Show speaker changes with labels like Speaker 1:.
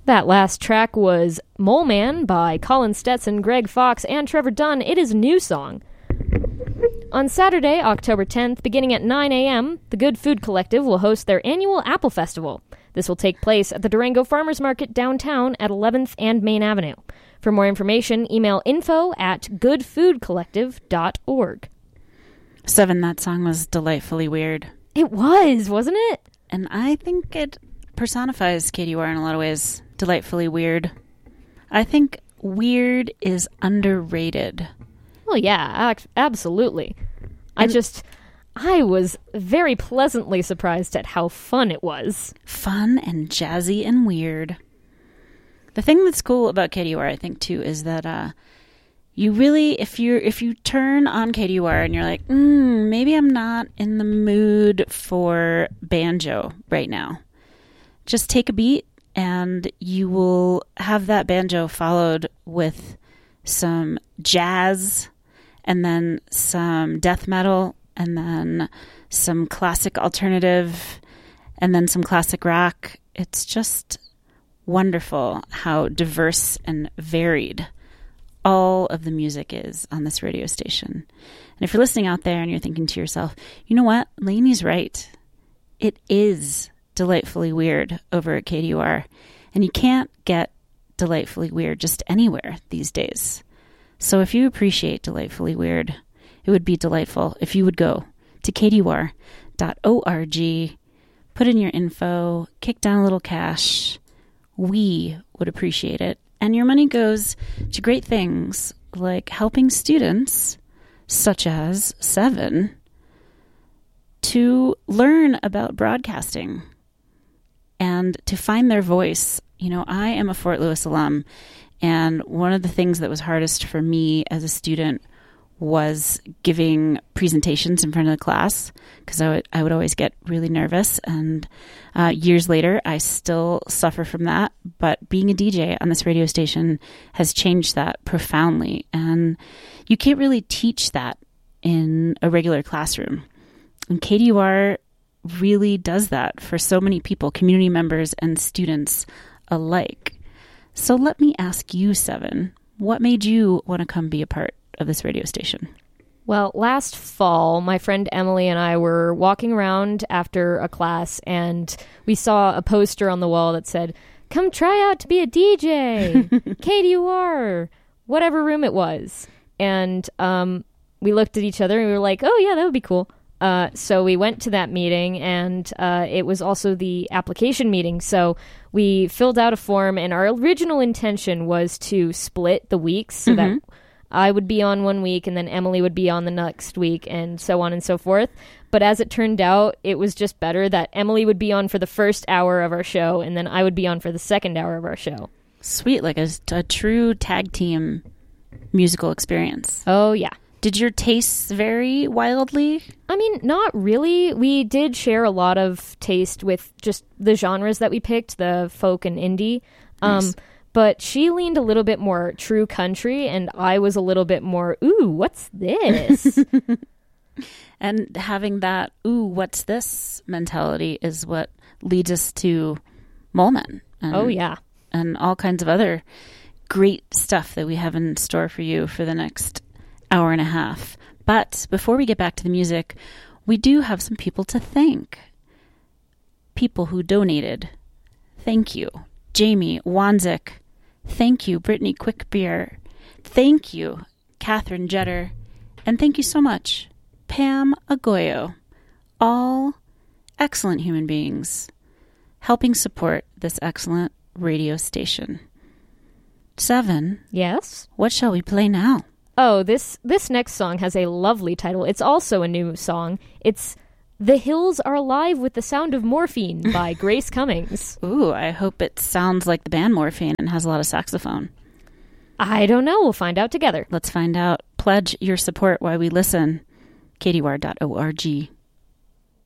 Speaker 1: That last track was Mole Man by Colin Stetson, Greg Fox, and Trevor Dunn. It is a new song. On Saturday, October 10th, beginning at 9 a.m., the Good Food Collective will host their annual Apple Festival. This will take place at the Durango Farmers Market downtown at 11th and Main Avenue. For more information, email info@goodfoodcollective.org.
Speaker 2: 7, that song was delightfully weird.
Speaker 1: It was, wasn't it?
Speaker 2: And I think it personifies KDUR in a lot of ways. Delightfully weird. I think weird is underrated.
Speaker 1: Well, yeah, absolutely. I was very pleasantly surprised at how fun it was.
Speaker 2: Fun and jazzy and weird. The thing that's cool about KDUR, I think, too, is that you really, if you turn on KDUR and you're like, maybe I'm not in the mood for banjo right now, just take a beat and you will have that banjo followed with some jazz and then some death metal and then some classic alternative and then some classic rock. It's just wonderful how diverse and varied all of the music is on this radio station. And if you're listening out there and you're thinking to yourself, you know what? Lainey's right. It is delightfully weird over at KDUR. And you can't get delightfully weird just anywhere these days. So if you appreciate delightfully weird, it would be delightful if you would go to kdur.org, put in your info, kick down a little cash. We would appreciate it. And your money goes to great things like helping students, such as 7, to learn about broadcasting and to find their voice. You know, I am a Fort Lewis alum, and one of the things that was hardest for me as a student was giving presentations in front of the class, because I would always get really nervous. And years later, I still suffer from that. But being a DJ on this radio station has changed that profoundly. And you can't really teach that in a regular classroom. And KDUR really does that for so many people, community members and students alike. So let me ask you, 7, what made you want to come be a part of this radio station?
Speaker 1: Well, last fall, my friend Emily and I were walking around after a class, and we saw a poster on the wall that said, "Come try out to be a DJ, KDUR," whatever room it was. And we looked at each other and we were like, oh yeah, that would be cool. So we went to that meeting, and it was also the application meeting. So we filled out a form, and our original intention was to split the weeks so that I would be on one week and then Emily would be on the next week, and so on and so forth. But as it turned out, it was just better that Emily would be on for the first hour of our show and then I would be on for the second hour of our show.
Speaker 2: Sweet, like a true tag team musical experience.
Speaker 1: Oh, yeah.
Speaker 2: Did your tastes vary wildly?
Speaker 1: I mean, not really. We did share a lot of taste with just the genres that we picked, the folk and indie.
Speaker 2: Nice.
Speaker 1: But she leaned a little bit more true country, and I was a little bit more, ooh, what's this?
Speaker 2: And having that, ooh, what's this mentality is what leads us to Mole Men.
Speaker 1: Oh, yeah.
Speaker 2: And all kinds of other great stuff that we have in store for you for the next hour and a half. But before we get back to the music, we do have some people to thank. People who donated. Thank you. Jamie Wanzik. Thank you, Brittany Quickbeer. Thank you, Catherine Jetter. And thank you so much, Pam Agoyo. All excellent human beings helping support this excellent radio station. 7.
Speaker 1: Yes?
Speaker 2: What shall we play now?
Speaker 1: Oh, this next song has a lovely title. It's also a new song. It's "The Hills Are Alive with the Sound of Morphine" by Grace Cummings.
Speaker 2: Ooh, I hope it sounds like the band Morphine and has a lot of saxophone.
Speaker 1: I don't know. We'll find out together.
Speaker 2: Let's find out. Pledge your support while we listen. kdur.org.